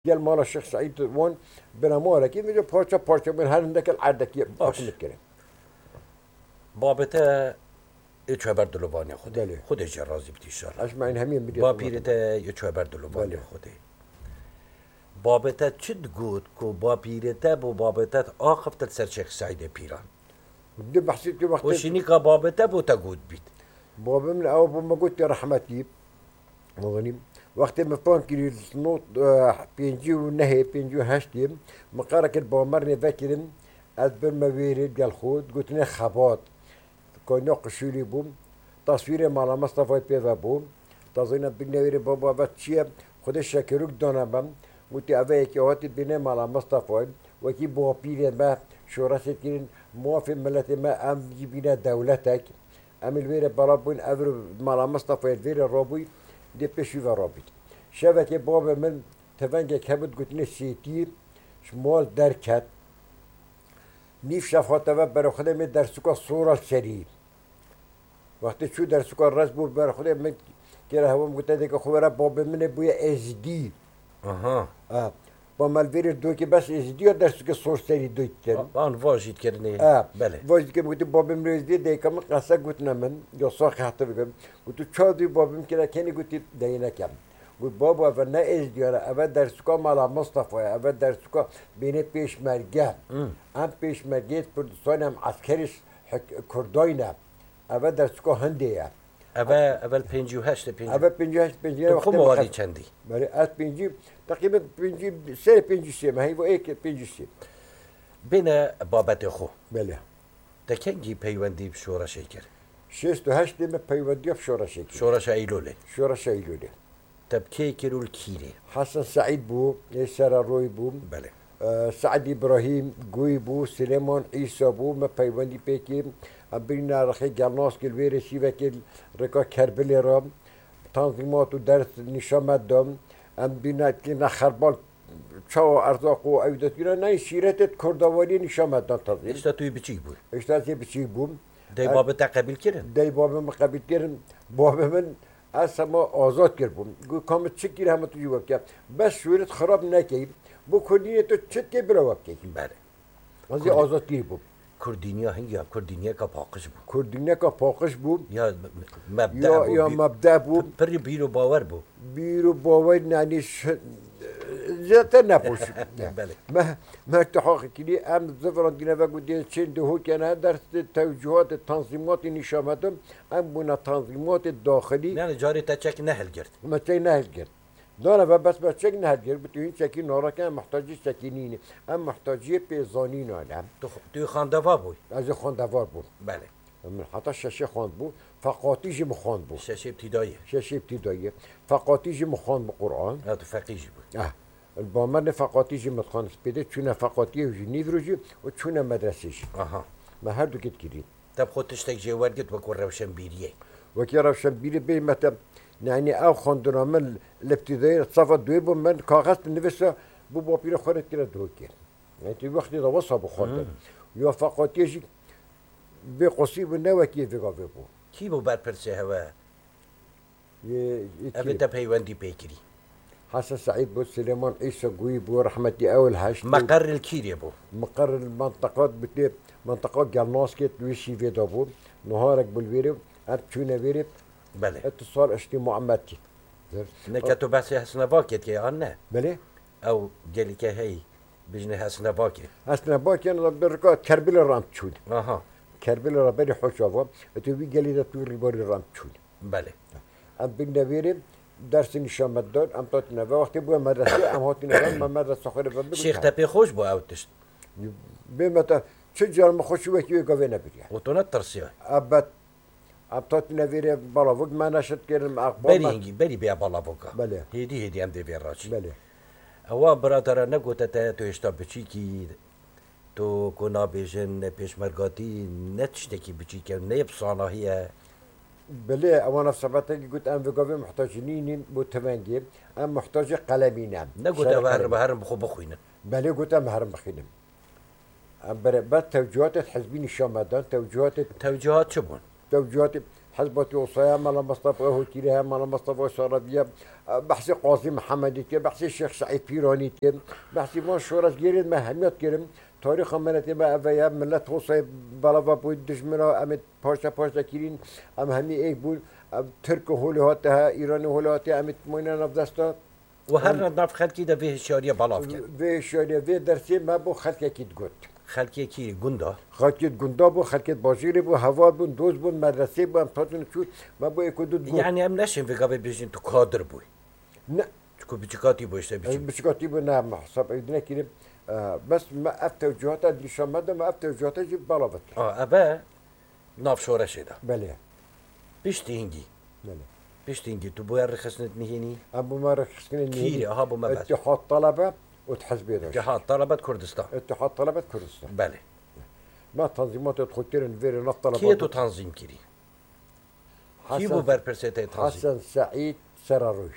قال مال الشيخ سعيد وان بناموره كي میگه پارچه من هر هندك العدكي باش. حكمت كده بابته ایچ هبر دلوانی خوده بله. خودش راضی بیتی شار اش ما این همین میگه با پیرته ایچ هبر دلوانی بله. خوده بابته چد گود کو با پیرته بو بابته آخفت سر شیخ سعید پیران بدي بحسيت كي وقت وشینی که بابته بو تا گود بیت بابا من اول ما قلت يا رحمتي مغني وقت ما فان كي نوت بينجي ونهي بينجي هاشتي مقارك البومرني ذاكرم أدبر ما بيرد قال خود قلت لنا خباط كون يقشولي بوم تصويري مع مصطفى بيفا بوم تظن بنويري بابا باتشيا خود الشاكروك دونا بم قلت أبا كي هاتي بنا مع مصطفى وكي بوا بيري ما شوراسة كين موافق ملتي ما أم جبنا دولتك أم الويرة برابون أفر مع مصطفى الويرة رابوي دي بيشوفا رابط شبكة بابا من تفنجة كبد قلت نسيتي شمال دركت نيف شافها برا خدا من درسوكا صورة الشريف وقت شو درسوكا الراس بو برا خدا من كده هو قلت لك اخويا بابا من ابويا اس دي آها با الفير دوكي بس اس دي درسوكا صور سري دويتن آن واجد کرنه بله واجد كم قلت بابا من اس دي ده كم قصة قلت من يا صاحي حتى بكم قلت شادي بابا من كده كاني قلت دينا كم قلت بابا فنا اس دي انا ابد درسوكا مع مصطفى ابد درسوكا بين بيش مرجع ام بيش مرجع كردستان هم عسكريش كرداينا ابد درسوكا هنديه اول 58 اول 50 تو موالی چندی بله از 50 تقریبا 50 سه 53 ما هي و یک 53 بین بابت خو بله دکنگی پیوندی بشورا شکر 68 ما پیوندی شورا شکل شورا شایلوله شورا شیلوله تب کی کرول کیره حسن سعيد بو يسار روي بو بله سعد ابراهيم قوي بو سليمان عيسى بو ما پیوندی پیکی بينا رخي جالناس كل ويري شيفك ركا كربلي رام تنظيمات ودرس نشامت دام ام بينا كنا خربال چاو ارزاق و ايدت بينا ناي شيرتت كردوالي نشامت دام تنظيم اشتا توی بچی بود اشتازي بچي بوم دی بابت قبیل کرن داي بابا ما قبل كرم بابا من اسما آزاد كربوم قو كامت شكير هم تجي وكا بس شورت خراب نكي بو كردية تو تشكي بلا وكي بله قصدي آزاد كربوم کردینیا هنگی یا کردینیا کا پاکش بود كردية كا باقش بوم یا مبدع يا بود مبدأ بوم پری بیرو باور بود بيرو باوي يعني زيادة نبوش بله ما تحقق كلي ام زفران دينا فقودي تشين هو كان درس توجهات التنظيمات نشامتهم ام بنا التنظيمات الداخلي نه جاری تا چک نهل کرد ما تشي نهجر دانا بس ما تشي نهجر بتوين شكي نورا كان محتاجي سكينين ام محتاجي بيزانين على توی خاندوا بود از خواندوار بود بله من حتی ششه خواند بود فقاطیج مخواند بود شش ابتدایی ششه ابتداییه فقاطیج مخواند به قرآن تو فقیجی بود البامر فقاطيجي متخانس بيدت شونا فقاطيه وجنيفروجي وشونا مدرسيجي آها ما هردو كت كريم تب خود تشتك جوار قد وكو روشن بيريه وكي روشن بيري بي متى يعني او خندنا من الابتدائي صفا دويبو من كاغاز نفسه بو بابير خورت كده دوكي يعني تي وقت ده وصل بخاطر يو فقاطيجي بقصيب النوكي في غافبو کی بو بر پرسه هوا اوه تا پیوندی پیکری حسن سعيد بو سليمان عيسى قوي بو رحمتي اول هاشت مقر الكيري بو مقر المنطقات بتي منطقات قالناس كت ويشي في دابور نهارك بالويرب ابتشونا ويرب بله اتصال اجتماع ماتي نكتو بس حسنا باكت كي عنا بلي او قالي كي هي بجني حسنا باكت اسنا باكي انا بركات كربل الرام تشود اها كربل ربري حشافا اتوبي قالي ده تور البر الرام تشود بله ام بنا ويرب درس نشان مدار ام تاتنا وقت بو مدرسه ام هاتنا ما مدرسه خير شيخ تبي خوش بو اوتشت بمتى تشجر مخش وكي قوينا بريا وتونا ترسيه ابت ابتاتنا ويرب بلاوك ما نشت كرم بري هنجي بري بيا بالا بوكا بله هدي ام دي فيراجي بله اوا برادر نگو تا تو اشتا بچی کی تو کنا بیشن پیشمرگاتی نتشتکی بچی که نیب صلاحیه بله اوانا سبتك قلت ام في محتاجين بو تمانجي ام محتاج قلمين نقول هرم بخو بخوينا بله قلت ام هرم بخينم ام بس توجهات الحزبين الشامدان توجهات شو بون توجهات حزبة وصايا مال مصطفى هوتيرها مال مصطفى شربية بحسي قاضي محمدي تي بحسي الشيخ سعيد بيراني تي بحسي ما شورش جيرين ما هميت كرم تاريخ ملتي ما أفيا ملت وصايا بلافا بود دشمنا أمت باشا كيرين أم همي إيه بول ترك هولواتها إيران هولواتها أمت موينا نفدستا وهر ناف خلکی ده به شاریا بالاف کرد في شوية في درسي ما بو خلق أكيد قلت خلکی کی گنده خلقت گندابو خلقت باشیری بو هوا بون دوز بون مدرسه بون تاتون شو ما بو اکودود گفت یعنی هم نشین وگا بیشین تو کادر بوی نه چکو بیچکاتی بویشته بیچین بشكاتي بو نعم حساب ايدنا كده بس ما افتوجهات اللي شمده ما افتوجهات جيب بلافت اوه ناف شورشه ده بله بیشتینگی بله بیشتینگی تو باید رخصنت نهینی ابو ما رخصني كيري، ها بو ما بس. اتحاد طلبه وتحزب يدوش جهاد طلبت کردستان اتحاد طلبه كردستان بله ما تنظيمات تخطيرن فيري نط کیه تو طلبه تنظیم کری کی بو برپرسیته تنظیم حسن سعيد سراروي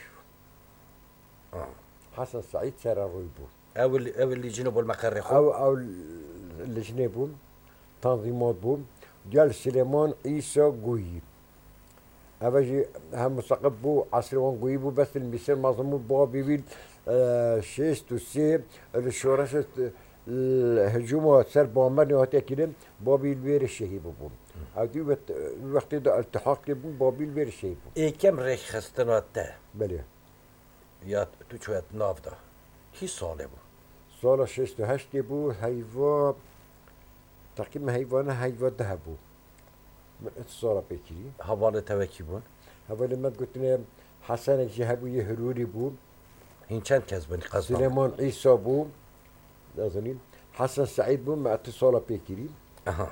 حسن سعيد سراروي بو اول جنوب المقر خو او اللجنه بوم تنظيمات بوم ديال سليمان عيسى قوي أبجي هم مستقب بو عصر وان قوي بو بس المثال مظلوم بو بيبيل شيست وسي الشورشة الهجوم سر بومرني وهاتي كده بابي البير الشهيب بوم او دي وقت ده التحاق بوم بابي البير الشهيب بوم ای کم رخصتنات ده بله یا تو چویت ناف ده کی ساله بو سال 68 بو هيفا تقريبا هيفا ده بو من اتصال بكري حواله توکی بون هذا لما قلت لنا حسن الجهبي يهروري بو هین چند کس بنی قصدان سليمان عيسى بو نازنين حسن سعيد بو مع اتصال بكري اها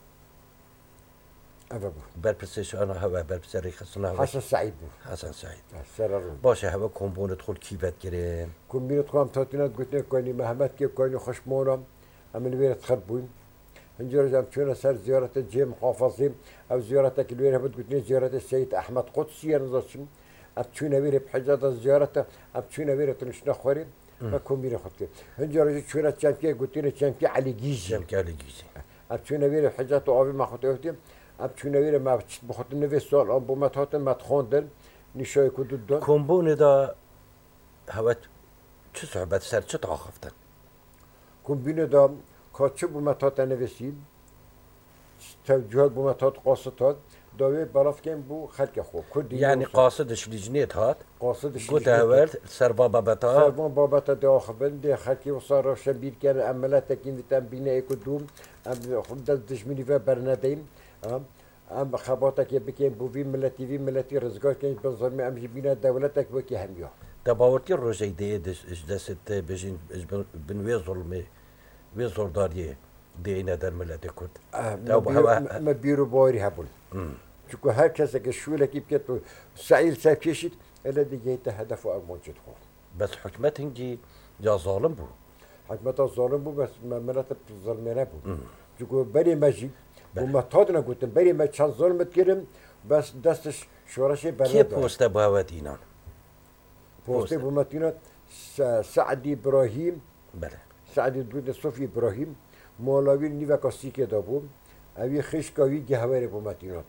هذا بو برپرسیش آنها هوا برپرسی رخصتنا هوا حسن سعيد بو حسن سعید سررون باشه هوا کمبونه تخول کیبت گرین كومبينة قام تاتينات قلت لك كوني مهمات كيف كوني خشمونا أمن وين تخربون هنجر جام شونا صار زيارة الجيم محافظين أو زيارتك الوين هبت قلت لي زيارة السيد أحمد قدسي أنا ضشم أبتشونا وين بحجة الزيارة أبتشونا وين تنشنا خوري ما كومبينة خطي هنجر جيت شونا تشامكي قلت لي تشامكي علي جيزي جم کالی گیزی أبتشونا وين بحجة أبي ما خطيتهم أبتشونا وين ما بخط النفس سؤال أبو ما تهاتن ما تخوندن نشاي كدودن کمبونه دا هوا چه صحبت سر چه تاخفتن كومبينة دا كاتشو بما تهات نفسي توجهات بما تهات قاصدات داوي براف كان بو خلق خو كردي یعنی قاصدش لیجنیت هات قاصد گوت اول سر بابا بتا سربان بابا دا خبن دي خلقي وصار شبير كان عملات كين تنبينا يكدوم ام خد دشمني في برنادين ام خباتك بكين بو في ملتي رزقار كان بنظام ام جبينا دولتك وكي هميو دا باورتی روزی دیدش دست بجین بنوی ظلمه وی زورداریه دینه در ملت کرد دا ما بيرو بوري هبل شكو هكذا كشوله كيف كتو سعيد ساكشت الذي جيت هدفه او موجود خو بس حکمت هنگی جا ظالم بو حكمت الظالم بو بس ما مرات الظلمنا بو شكو بري ماجي وما تادنا قلت بري ما كان ظلم تكرم بس دستش شورشي کی بلد پوسته با هوا دینان بوستي بوماتينات سعدي ابراهيم بله سعدي دود صوفي ابراهيم مولوي نيفا كاستيكي دابو اوي خشكاوي جهواري بوماتينات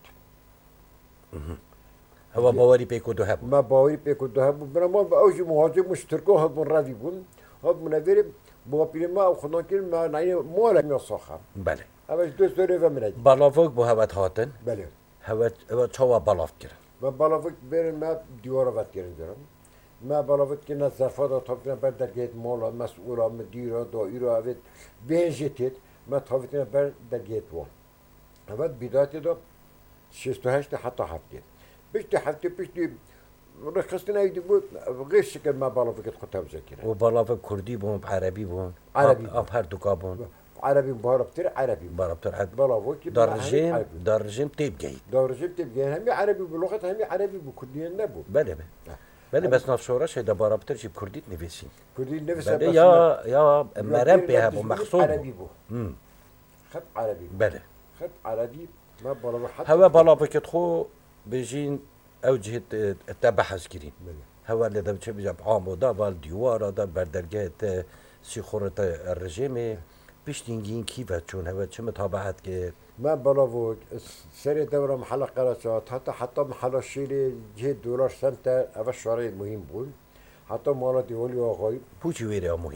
هوا باوری پیکو دو هبو ما باوري بيكو دهب برما اوجي مهاجم مشتركو هاد من راضي بون هاد منافر بو بيما او خدان كل ما ناي مولا مي صخه بله اما دو سوري فمنج بالاوک بو هوا هاتن بله هوا چوا بالاف کرد ما بالافك بين ما ديورا فات كيرن درم ما بالافك كنا زفادا طبنا بر درجه مولا مسؤولا مديرا دائره اوت بينجتت ما طبنا بر درجه و بعد بدايه دو 68 حتى هفته بيشتي هفته بيشتي رخصتنا يدي بو غير شكل ما بالافك تخطها مذاكره و بالاوک کردی بون عربی بون عربي. اب هر دوکا بون عربي بهربتر عربي باربتر حد بالافك در رژیم تیب گید دور جبت بقى هم عربي بلغه هم عربي بكرديه نبو بله بله بس ناف شورش هيدا باربتر جيب كرديت نفسي كردي نفس بله يا مرم بها بو مخصوم عربي بو خط عربي بله خط عربي ما بلا حتى هوا بالا بكتخو بيجين اوجه التبحث كرين بله. هوا اللي ده بيجاب عام ودا بالديوار دا بردرجات سيخورة الرجيم بشتینگین کیفت چون هوا چه متابعت که ما بلاوج سر دورة محل قرصات حتى محل الشيلي $100 سنت أبى الشرعي مهم بول حتى مالتي هولي وغاي بوچی ویره مهم